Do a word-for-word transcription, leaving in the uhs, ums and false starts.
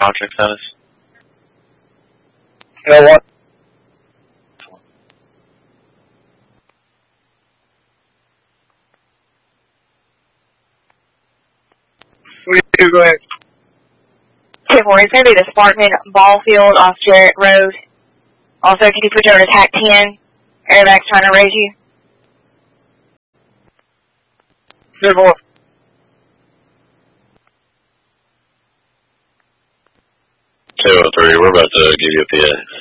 contract status? You know what? What do you go ahead? ten four, it's going to be the Sparkman ball field off Jarrett Road. Also, can you put down attack ten? Airbags trying to raise you. ten four. two oh three, we're about to give you a P A.